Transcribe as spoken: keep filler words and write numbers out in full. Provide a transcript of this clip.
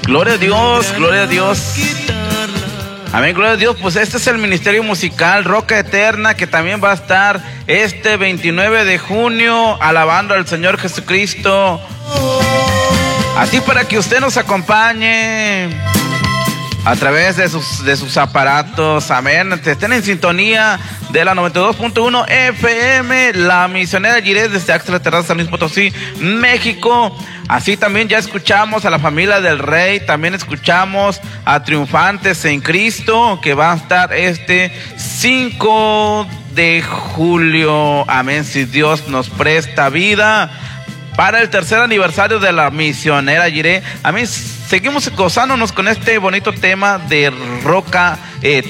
Gloria a Dios, gloria a Dios. Amén, gloria a Dios. Pues este es el ministerio musical Roca Eterna, que también va a estar este veintinueve de junio alabando al Señor Jesucristo. Así para que usted nos acompañe a través de sus, de sus aparatos. Amén. Estén en sintonía de la noventa y dos punto uno F M, la misionera Jiré desde Axtra Terraza, San Luis Potosí, México. Así también ya escuchamos a la familia del Rey, también escuchamos a Triunfantes en Cristo, que va a estar este cinco de julio. Amén, si Dios nos presta vida, para el tercer aniversario de la misionera Jiré. Amén, seguimos gozándonos con este bonito tema de Roca eh,